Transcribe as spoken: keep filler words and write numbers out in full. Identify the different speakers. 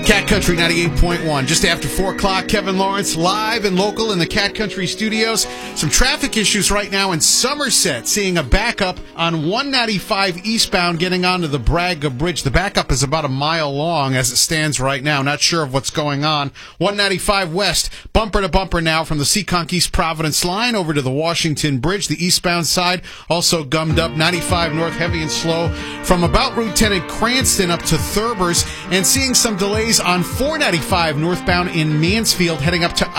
Speaker 1: Cat Country ninety-eight point one. Just after four o'clock, Kevin Lawrence live and local in the Cat Country studios. Some traffic issues right now in Somerset, seeing a backup on one ninety-five eastbound getting onto the Braga Bridge. The backup is about a mile long as it stands right now. Not sure of what's going on. one ninety-five west, bumper to bumper now from the Seekonk East Providence line over to the Washington Bridge. The eastbound side also gummed up. ninety-five north, heavy and slow from about Route ten at Cranston up to Thurbers, and seeing some delays on four ninety-five northbound in Mansfield heading up to